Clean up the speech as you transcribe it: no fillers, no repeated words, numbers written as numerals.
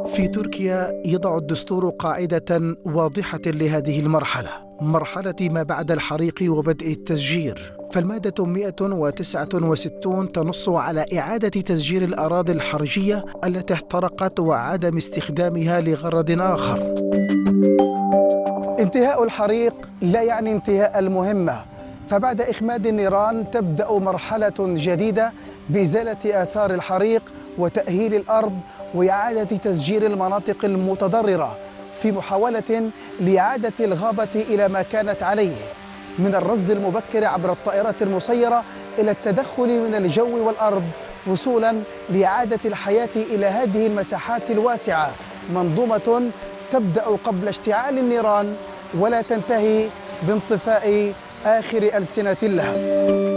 في تركيا يضع الدستور قاعدة واضحة لهذه المرحلة، مرحلة ما بعد الحريق وبدء التسجير. فالمادة 169 تنص على إعادة تسجير الأراضي الحرجية التي احترقت وعدم استخدامها لغرض آخر. انتهاء الحريق لا يعني انتهاء المهمة، فبعد إخماد النيران تبدأ مرحلة جديدة بإزالة آثار الحريق وتأهيل الأرض وإعادة تسجير المناطق المتضررة في محاولة لإعادة الغابة إلى ما كانت عليه، من الرصد المبكر عبر الطائرات المسيرة إلى التدخل من الجو والأرض، وصولا لإعادة الحياة إلى هذه المساحات الواسعة، منظومة تبدأ قبل اشتعال النيران ولا تنتهي بانطفاء آخر ألسنة لها.